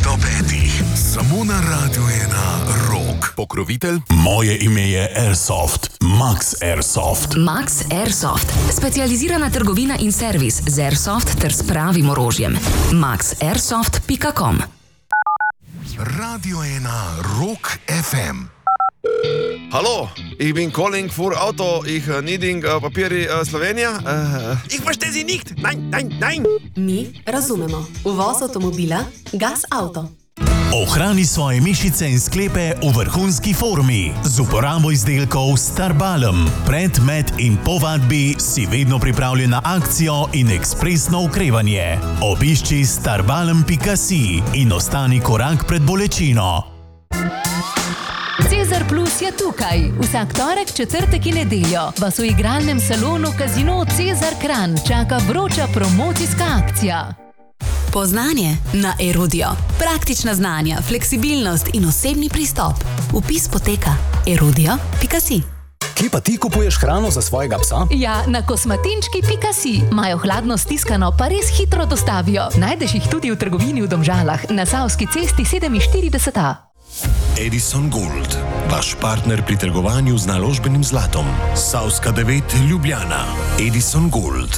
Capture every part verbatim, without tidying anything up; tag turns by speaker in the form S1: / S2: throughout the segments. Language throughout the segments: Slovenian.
S1: do petih, samo na Radiu ena Rock. Pokrovitelj? Moje ime je Airsoft. Max Airsoft.
S2: Max Airsoft. Specializirana trgovina in servis z Airsoft ter s pravim orožjem. max airsoft pika com.
S1: Radio ena Rock ef em.
S3: Hallo, ich bin calling für Auto. Ich uh, needing uh, Papiere uh, Slowenija. Uh,
S4: ich verstehe Sie nicht. Nein, nein, nein.
S5: Mi razumemo. Uvoz avtomobila, Gas Auto.
S6: Ohrani svoje mišice in sklepe v vrhunski formi z uporabo izdelkov Starbalm. Pred, med in po vadbi si vedno pripravljen na akcijo in ekspresno okrevanje. Obišči starbalm pika si in ostani korak pred bolečino.
S7: Cezar Plus je tukaj. Vsak torek, četrtek in nedeljo vas v igralnem salonu Casino Cezar Kranj čaka vroča promocijska akcija.
S5: Poznanje na Erudio. Praktična znanja, fleksibilnost in osebni pristop. Vpis poteka erudio pika si.
S8: Kje pa ti kupuješ hrano za svojega psa?
S7: Ja, na kosmatinčki pika si. Imajo hladno stiskano, pa res hitro dostavijo. Najdeš jih tudi v trgovini v Domžalah, na Savski cesti sedeminštirideset a.
S1: Edison Gold, vaš partner pri trgovanju z naložbenim zlatom. Savska devet Ljubljana. Edison Gold.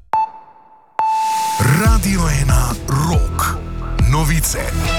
S1: Radio ena Rock. Novice.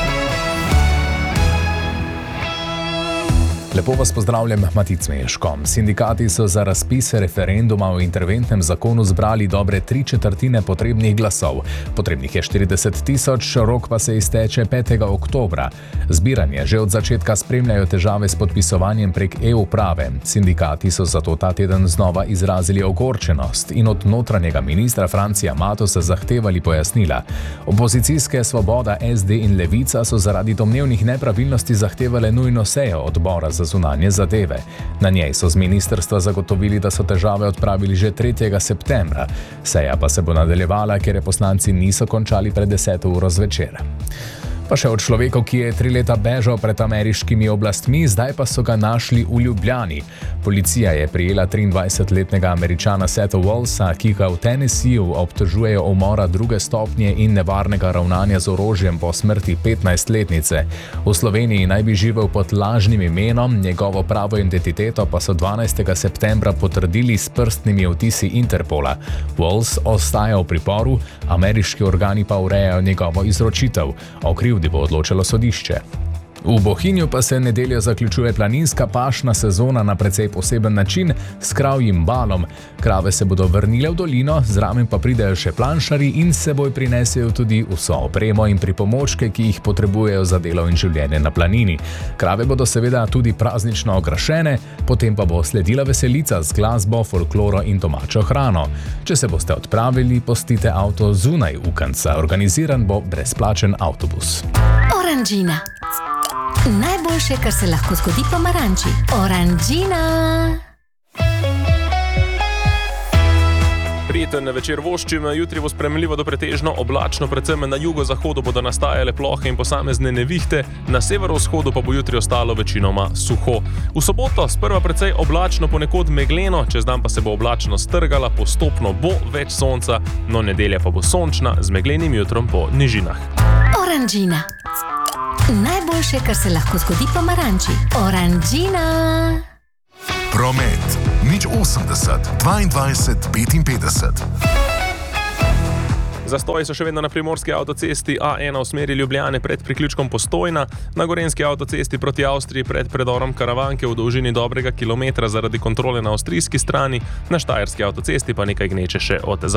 S9: Lepo vas pozdravljam, Matic Meško. Sindikati so za razpis referenduma o interventnem zakonu zbrali dobre tri četrtine potrebnih glasov. Potrebnih je štirideset tisoč, rok pa se izteče petega oktobra. Zbiranje že od začetka spremljajo težave s podpisovanjem prek e-uprave. Sindikati so zato ta teden znova izrazili ogorčenost in od notranjega ministra Francija Matosa zahtevali pojasnila. Opozicijske Svoboda, es de in Levica so zaradi domnevnih nepravilnosti zahtevale nujno sejo odbora za zunanje zadeve. Na njej so z ministrstva zagotovili, da so težave odpravili že tretjega septembra. Seja pa se bo nadaljevala, ker je poslanci niso končali pred deseto uro zvečer. Pa še od človeka, ki je tri leta bežal pred ameriškimi oblastmi, zdaj pa so ga našli v Ljubljani. Policija je prijela triindvajsetletnega Američana Seta Wallsa, ki ga v Tennesseeju obtožujejo umora druge stopnje in nevarnega ravnanja z orožjem po smrti petnajstletnice. V Sloveniji naj bi živel pod lažnim imenom, njegovo pravo identiteto pa so dvanajstega septembra potrdili s prstnimi odtisi Interpola. Walls ostaja v priporu, ameriški organi pa urejajo njegovo izročitev. O krivdi bo odločilo sodišče. V Bohinju pa se nedeljo zaključuje planinska pašna sezona na precej poseben način s kravjim balom. Krave se bodo vrnile v dolino, zraven pa pridejo še planšarji in s seboj prinesejo tudi vso opremo in pripomočke, ki jih potrebujejo za delo in življenje na planini. Krave bodo seveda tudi praznično okrašene, potem pa bo sledila veselica z glasbo, folkloro in domačo hrano. Če se boste odpravili, pustite avto zunaj ukanca. Organiziran bo brezplačen avtobus.
S10: Oranžina. Najboljše, kar se lahko zgodi pomaranči. Oranžina.
S11: Prijeten večer voščim, jutri bo sprejemljivo do pretežno oblačno, predvsem na jugozahodu bodo nastajale plohe in posamezne nevihte, na severovzhodu pa bo jutri ostalo večinoma suho. V soboto sprva precej oblačno, ponekod megleno, čez dan pa se bo oblačno strgala, postopno bo več sonca, no nedelja pa bo sončna z meglenim jutrom po nižinah.
S10: Oranžina. Najboljše, kar se lahko zgodi pomaranči. Oranžina.
S1: Promet. Nič osemdeset, dvaindvajset, petinpetdeset.
S11: Zastoji so še vedno na primorski avtocesti A ena v smeri Ljubljane pred priključkom Postojna, na gorenski avtocesti proti Avstriji pred predorom Karavanke v dolžini dobrega kilometra zaradi kontrole na avstrijski strani, na štajerski avtocesti pa nekaj gneče še od